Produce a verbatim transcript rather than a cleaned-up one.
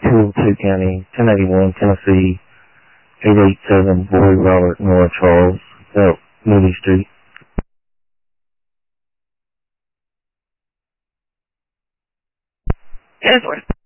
two oh two County, ten eighty-one Tennessee, eight eight seven Boy Robert North Charles, uh, Moody Street. Ellsworth.